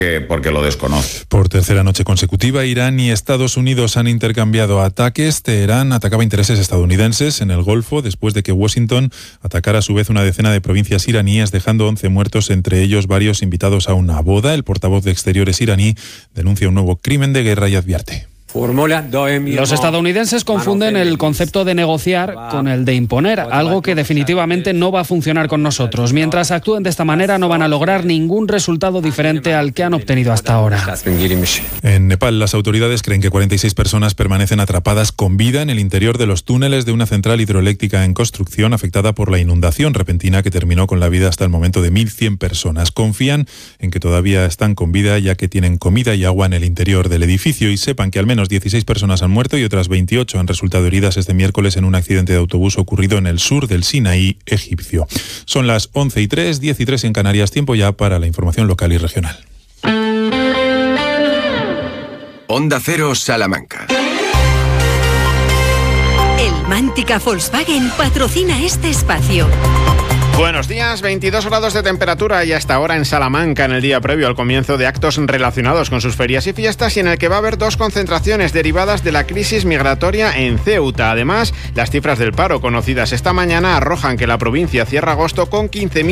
porque lo desconoce. Por tercera noche consecutiva, Irán y Estados Unidos han intercambiado ataques. Teherán atacaba intereses estadounidenses en el Golfo después de que Washington atacara a su vez una decena de provincias iraníes, dejando 11 muertos, entre ellos varios invitados a una boda. El portavoz de Exteriores iraní denuncia un nuevo crimen de guerra y advierte: los estadounidenses confunden el concepto de negociar con el de imponer, algo que definitivamente no va a funcionar con nosotros. Mientras actúen de esta manera, no van a lograr ningún resultado diferente al que han obtenido hasta ahora. En Nepal, las autoridades creen que 46 personas permanecen atrapadas con vida en el interior de los túneles de una central hidroeléctrica en construcción afectada por la inundación repentina que terminó con la vida hasta el momento de 1.100 personas. Confían en que todavía están con vida, ya que tienen comida y agua en el interior del edificio, y sepan que al menos 16 personas han muerto y otras 28 han resultado heridas este miércoles en un accidente de autobús ocurrido en el sur del Sinaí egipcio. Son las 11:03, 10:03 en Canarias. Tiempo ya para la información local y regional. Onda Cero Salamanca. El Mántica Volkswagen patrocina este espacio. Buenos días, 22 grados de temperatura y hasta ahora en Salamanca, en el día previo al comienzo de actos relacionados con sus ferias y fiestas, y en el que va a haber 2 concentraciones derivadas de la crisis migratoria en Ceuta. Además, las cifras del paro conocidas esta mañana arrojan que la provincia cierra agosto con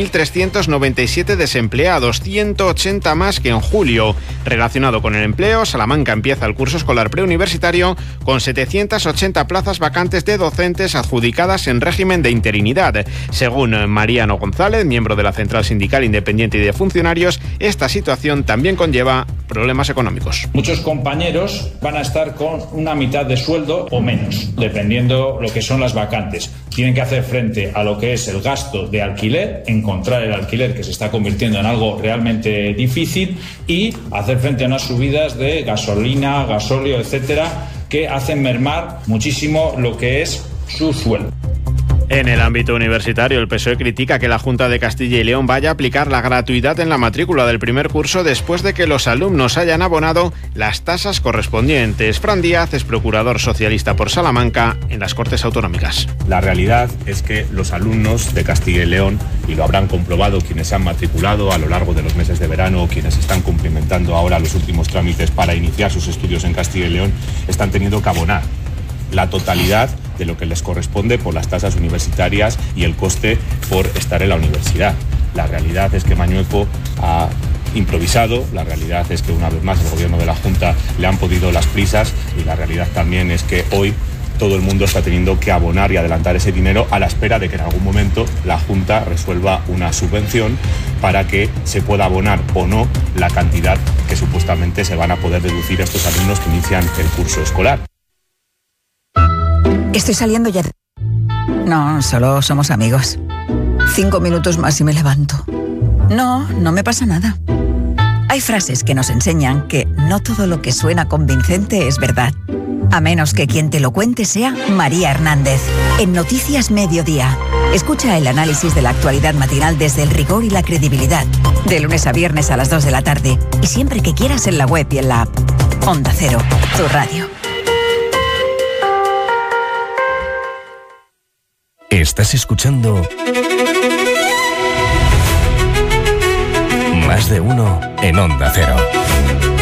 15.397 desempleados, 180 más que en julio. Relacionado con el empleo, Salamanca empieza el curso escolar preuniversitario con 780 plazas vacantes de docentes adjudicadas en régimen de interinidad. Según Mariano González, miembro de la Central Sindical Independiente y de Funcionarios, esta situación también conlleva problemas económicos. Muchos compañeros van a estar con una mitad de sueldo o menos, dependiendo lo que son las vacantes. Tienen que hacer frente a lo que es el gasto de alquiler, encontrar el alquiler, que se está convirtiendo en algo realmente difícil, y hacer frente a unas subidas de gasolina, gasóleo, etcétera, que hacen mermar muchísimo lo que es su sueldo. En el ámbito universitario, el PSOE critica que la Junta de Castilla y León vaya a aplicar la gratuidad en la matrícula del primer curso después de que los alumnos hayan abonado las tasas correspondientes. Fran Díaz es procurador socialista por Salamanca en las Cortes Autonómicas. La realidad es que los alumnos de Castilla y León, y lo habrán comprobado quienes se han matriculado a lo largo de los meses de verano o quienes están cumplimentando ahora los últimos trámites para iniciar sus estudios en Castilla y León, están teniendo que abonar la totalidad de lo que les corresponde por las tasas universitarias y el coste por estar en la universidad. La realidad es que Mañueco ha improvisado, la realidad es que una vez más el gobierno de la Junta le han podido las prisas, y la realidad también es que hoy todo el mundo está teniendo que abonar y adelantar ese dinero a la espera de que en algún momento la Junta resuelva una subvención para que se pueda abonar o no la cantidad que supuestamente se van a poder deducir estos alumnos que inician el curso escolar. Estoy saliendo ya. No, solo somos amigos. 5 minutos más y me levanto. No me pasa nada. Hay frases que nos enseñan que no todo lo que suena convincente es verdad. A menos que quien te lo cuente sea María Hernández. En Noticias Mediodía. Escucha el análisis de la actualidad matinal desde el rigor y la credibilidad. De lunes a viernes a las 2 de la tarde. Y siempre que quieras en la web y en la app. Onda Cero, tu radio. Estás escuchando Más de Uno en Onda Cero.